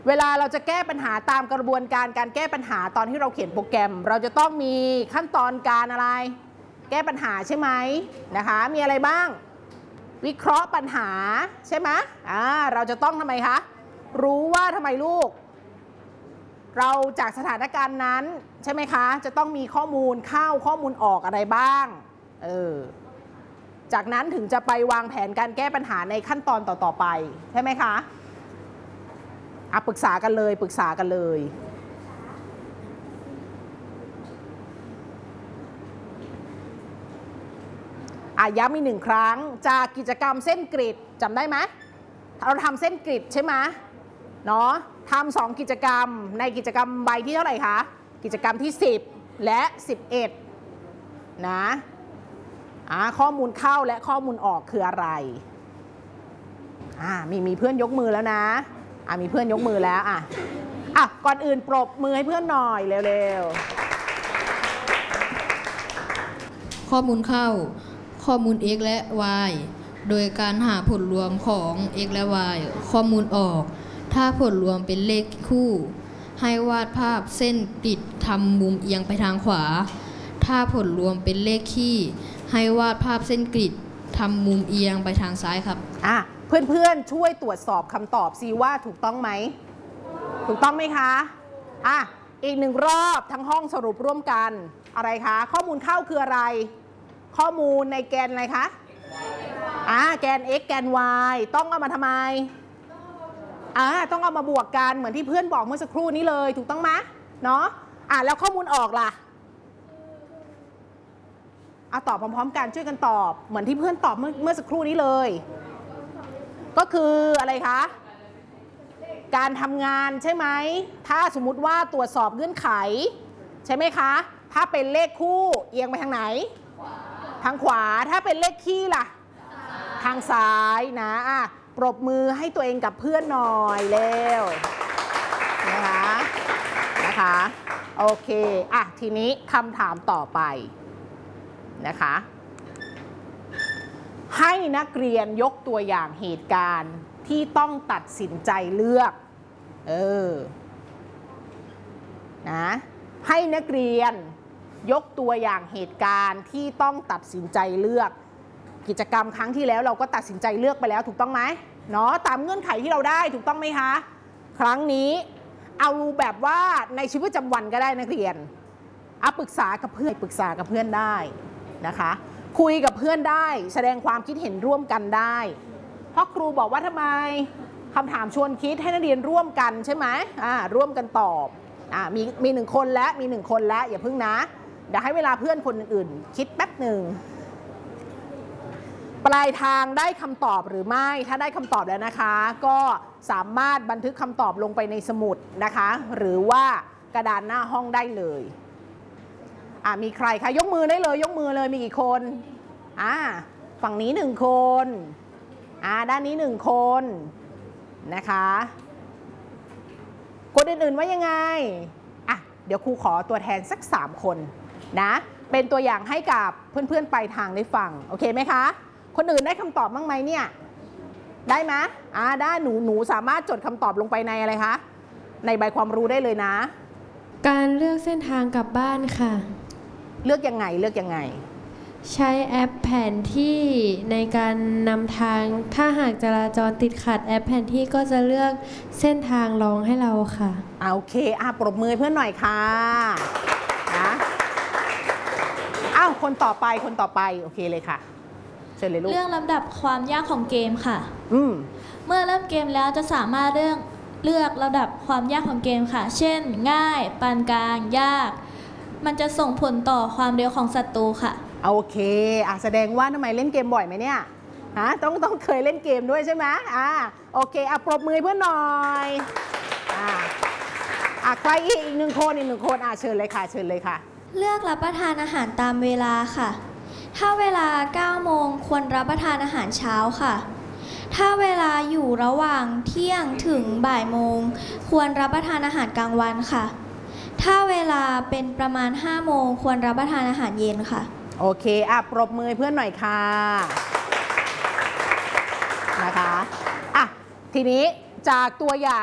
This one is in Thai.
เวลาเราจะแก้ปัญหาตามกระบวนการการแก้ปัญหาตอนที่เราเขียนโปรแกรมเราจะต้องมีขั้นตอนการอะไรแก้ปัญหาใช่ไหมนะคะมีอะไรบ้างวิเคราะห์ปัญหาใช่ไหมเราจะต้องทำไมคะรู้ว่าทำไมลูกเราจากสถานการณ์นั้นใช่ไหมคะจะต้องมีข้อมูลเข้าข้อมูลออกอะไรบ้างจากนั้นถึงจะไปวางแผนการแก้ปัญหาในขั้นตอนต่อๆไปใช่ไหมคะปรึกษากันเลยปรึกษากันเลยย้ำอีกหนึ่งครั้งจากกิจกรรมเส้นกริดจำได้ไหมเราทำเส้นกริดใช่ไหมเนาะทำ2กิจกรรมในกิจกรรมใบที่เท่าไหร่คะกิจกรรมที่10และ11นะข้อมูลเข้าและข้อมูลออกคืออะไรมีเพื่อนยกมือแล้วนะมีเพื่อนยกมือแล้วก่อนอื่นปรบมือให้เพื่อนหน่อยเร็วๆข้อมูลเข้าข้อมูล x และ y โดยการหาผลรวมของ x และ y ข้อมูลออกถ้าผลรวมเป็นเลขคู่ให้วาดภาพเส้นกริดทำมุมเอียงไปทางขวาถ้าผลรวมเป็นเลขคี่ให้วาดภาพเส้นกริดทำมุมเอียงไปทางซ้ายครับเพื่อนๆช่วยตรวจสอบคำตอบซิว่าถูกต้องไหมถูกต้องไหมคะอีกหนึ่งรอบทั้งห้องสรุปร่วมกันอะไรคะข้อมูลเข้าคืออะไรข้อมูลในแกนอะไรคะแกน x แกน y ต้องเอามาทำไมต้องเอามาบวกกันเหมือนที่เพื่อนบอกเมื่อสักครู่นี้เลยถูกต้องไหมเนาะแล้วข้อมูลออกล่ะตอบพร้อมๆกันช่วยกันตอบเหมือนที่เพื่อนตอบเมื่อสักครู่นี้เลยก็คืออะไรคะการทำงานใช่ไหมถ้าสมมุติว่าตรวจสอบเงื่อนไขใช่ไหมคะถ้าเป็นเลขคู่เอียงไปทางไหนทางขวาถ้าเป็นเลขคี่ล่ะทางซ้ายนะปรบมือให้ตัวเองกับเพื่อนหน่อยเร็วนะคะโอเคทีนี้คำถามต่อไปนะคะให้นักเรียนยกตัวอย่างเหตุการณ์ที่ต้องตัดสินใจเลือกนะให้นักเรียนยกตัวอย่างเหตุการณ์ที่ต้องตัดสินใจเลือกกิจกรรมครั้งที่แล้วเราก็ตัดสินใจเลือกไปแล้วถูกต้องไหมเนาะตามเงื่อนไขที่เราได้ถูกต้องไหมคะครั้งนี้เอาแบบว่าในชีวิตประจำวันก็ได้นักเรียนปรึกษากับเพื่อนได้นะคะคุยกับเพื่อนได้แสดงความคิดเห็นร่วมกันได้เพราะครูบอกว่าทำไมคำถามชวนคิดให้นักเรียนร่วมกันใช่ไหมร่วมกันตอบมี1 คนแล้วมี1 คนแล้วอย่าพึ่งนะเดี๋ยวให้เวลาเพื่อนคนอื่นๆคิดแป๊บหนึ่งปลายทางได้คำตอบหรือไม่ถ้าได้คำตอบแล้วนะคะก็สามารถบันทึกคำตอบลงไปในสมุดนะคะหรือว่ากระดานหน้าห้องได้เลยมีใครคะยกมือได้เลยยกมือเลยมีกี่คนฝั่งนี้1 คนด้านนี้1 คนนะคะคนอื่นๆว่ายังไงเดี๋ยวครูขอตัวแทนสัก3 คนนะเป็นตัวอย่างให้กับเพื่อนๆปลายทางได้ฟังโอเคไหมคะคนอื่นได้คำตอบบ้างไหมเนี่ยได้ไหมได้หนูสามารถจดคำตอบลงไปในอะไรคะในใบความรู้ได้เลยนะการเลือกเส้นทางกลับบ้านค่ะเลือกยังไงใช้แอปแผนที่ในการนำทางถ้าหากจราจรติดขัดแอปแผนที่ก็จะเลือกเส้นทางรองให้เราค่ะโอเคปรบมือเพื่อนหน่อยค่ะนะคนต่อไปโอเคเลยค่ะเชิญเลยลูกเรื่องลำดับความยากของเกมค่ะเมื่อเริ่มเกมแล้วจะสามารถเลือกลำดับความยากของเกมค่ะเช่นง่ายปานกลางยากมันจะส่งผลต่อความเร็วของศัตรูค่ะโอเคแสดงว่าทำไมเล่นเกมบ่อยไหมเนี่ยต้องเคยเล่นเกมด้วยใช่ไหมโอเคปรบมือเพื่อนหน่อยใครอีก1 คนเชิญเลยค่ะเลือกรับประทานอาหารตามเวลาค่ะถ้าเวลา 9 โมงควรรับประทานอาหารเช้าค่ะถ้าเวลาอยู่ระหว่างเที่ยงถึงบ่ายโมงควรรับประทานอาหารกลางวันค่ะถ้าเวลาเป็นประมาณ 5 โมงควรรับประทานอาหารเย็นค่ะโอเคปรบมือเพื่อนหน่อยค่ะนะคะทีนี้จากตัวอย่าง